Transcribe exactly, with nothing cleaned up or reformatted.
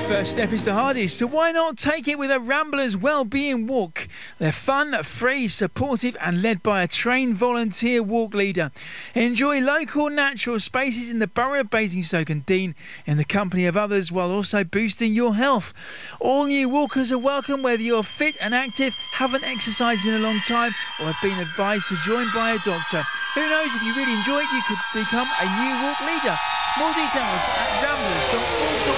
First step is the hardest, so why not take it with a Ramblers Wellbeing Walk? They're fun, free, supportive and led by a trained volunteer walk leader. Enjoy local natural spaces in the borough of Basingstoke and Dean in the company of others while also boosting your health. All new walkers are welcome whether you're fit and active, haven't exercised in a long time or have been advised to join by a doctor. Who knows, if you really enjoy it, you could become a new walk leader. More details at ramblers dot org dot